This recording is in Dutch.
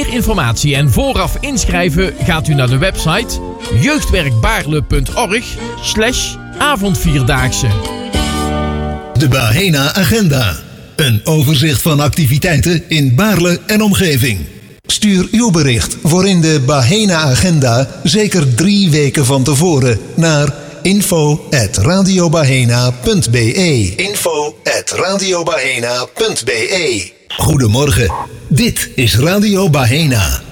meer informatie en vooraf inschrijven gaat u naar de website jeugdwerkbaarle.org/avondvierdaagse. De Bahena Agenda. Een overzicht van activiteiten in Baarle en omgeving. Stuur uw bericht voor in de Bahena Agenda zeker 3 weken van tevoren naar info@radiobahena.be. info@radiobahena.be. Goedemorgen, dit is Radio Bahena.